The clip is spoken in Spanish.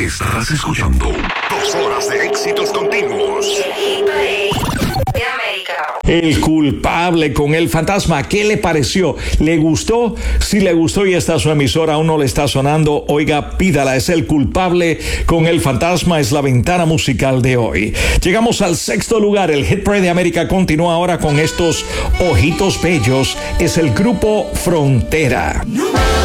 Estás escuchando 2 horas de éxitos continuos. De América. El culpable con El Fantasma. ¿Qué le pareció? ¿Le gustó? Si le gustó y está su emisora aún no le está sonando, oiga, pídala. Es El Culpable con El Fantasma. Es la ventana musical de hoy. Llegamos al 6º lugar. El Hit Parade de América continúa ahora con estos ojitos bellos. Es el grupo Frontera.